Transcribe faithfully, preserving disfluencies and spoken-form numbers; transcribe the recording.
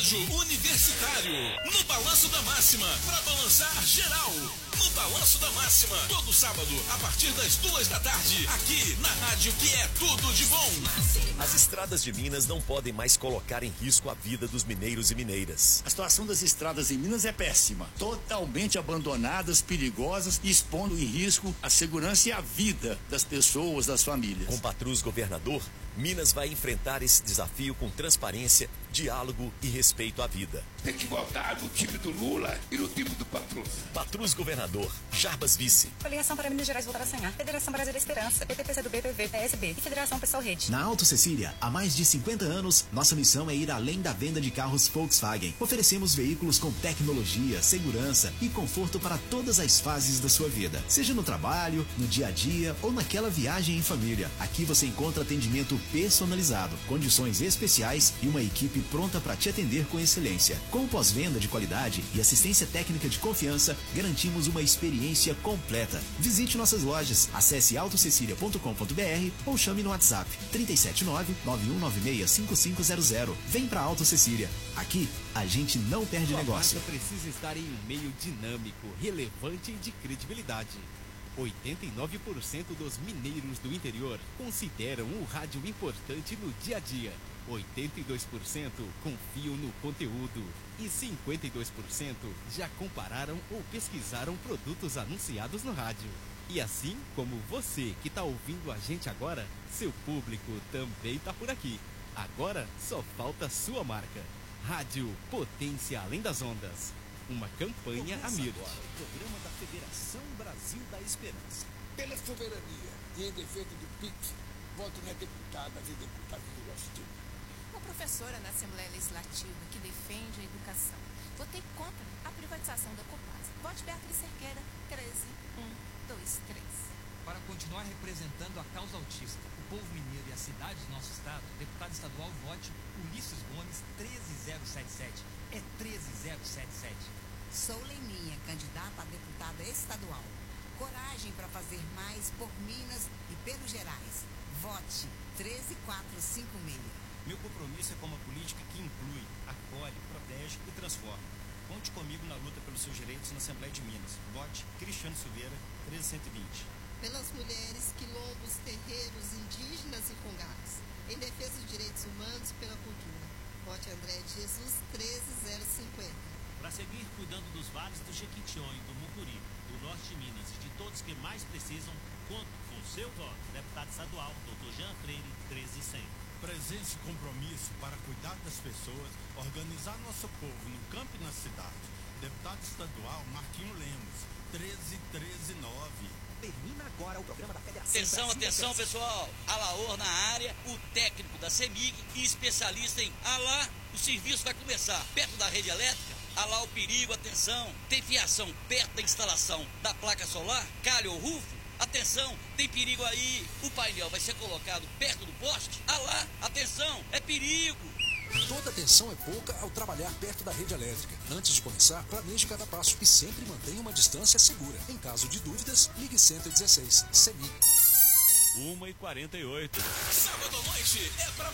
Colégio Universitário, no Balanço da Máxima, para balançar geral. No Balanço da Máxima, todo sábado, a partir das duas da tarde, aqui na rádio que é tudo de bom. As estradas de Minas não podem mais colocar em risco a vida dos mineiros e mineiras. A situação das estradas em Minas é péssima, totalmente abandonadas, perigosas, expondo em risco a segurança e a vida das pessoas, das famílias. Com Patrus governador, Minas vai enfrentar esse desafio com transparência, diálogo e respeito à vida. Tem que votar no time do Lula e no time do Patrus. Patrus governador, Jarbas vice. Coligação para Minas Gerais voltar a sonhar. Federação Brasileira Esperança, P T P C do B, P V, P S B e Federação Pessoal Rede. Na Auto Cecília, há mais de cinquenta anos, nossa missão é ir além da venda de carros Volkswagen. Oferecemos veículos com tecnologia, segurança e conforto para todas as fases da sua vida. Seja no trabalho, no dia a dia ou naquela viagem em família. Aqui você encontra atendimento personalizado, condições especiais e uma equipe pronta para te atender com excelência. Com pós-venda de qualidade e assistência técnica de confiança, garantimos uma experiência completa. Visite nossas lojas, acesse auto cecília ponto com ponto br ou chame no WhatsApp trinta e sete nove, nove um nove seis, cinco cinco zero zero. Vem pra Auto Cecília. Aqui, a gente não perde Sua negócio. marca precisa estar em um meio dinâmico, relevante e de credibilidade. oitenta e nove por cento dos mineiros do interior consideram o rádio importante no dia a dia. oitenta e dois por cento confiam no conteúdo e cinquenta e dois por cento já compararam ou pesquisaram produtos anunciados no rádio. E assim como você que está ouvindo a gente agora, seu público também está por aqui. Agora só falta sua marca. Rádio Potência Além das Ondas. Uma campanha Amir. Agora, o programa da Federação Brasil da Esperança. Pela soberania e em defesa do P I C, voto na deputada e deputados do nosso time. Uma professora na Assembleia Legislativa que defende a educação. Votei contra a privatização da Copasa. Vote Beatriz Cerqueira, treze um dois três. Para continuar representando a causa autista, o povo mineiro e a cidade do nosso estado, deputado estadual vote Ulisses Gomes treze zero setenta e sete. É treze zero setenta e sete. Sou Leninha, candidata a deputada estadual. Coragem para fazer mais por Minas e pelos Gerais. Vote treze quatrocentos e cinquenta e seis. Meu compromisso é com uma política que inclui, acolhe, protege e transforma. Conte comigo na luta pelos seus direitos na Assembleia de Minas. Vote Cristiano Silveira, treze cento e vinte. Pelas mulheres, quilombos, terreiros, indígenas e congás. Em defesa dos direitos humanos e pela cultura. Vote André de Jesus, treze zero cinquenta. Para seguir cuidando dos vales do Jequitinhonha e do Mucuri, do norte de Minas e de todos que mais precisam, conto com o seu voto. Deputado estadual, doutor Jean Freire, treze cem. Presença e compromisso para cuidar das pessoas, organizar nosso povo no campo e na cidade. Deputado estadual Marquinho Lemos, treze treze nove. Termina agora o programa da Federação. Atenção, Brasil atenção, Brasil. pessoal. Alaor na área, o técnico da CEMIG e especialista em Alá. O serviço vai começar perto da rede elétrica. Alá o perigo, atenção. Tem fiação perto da instalação da placa solar, calha ou rufo. Atenção, tem perigo aí. O painel vai ser colocado perto do poste. Alá, atenção, é perigo. Toda atenção é pouca ao trabalhar perto da rede elétrica. Antes de começar, planeje cada passo e sempre mantenha uma distância segura. Em caso de dúvidas, ligue cento e dezesseis. CEMIG. uma e quarenta e oito. Sábado à noite é pra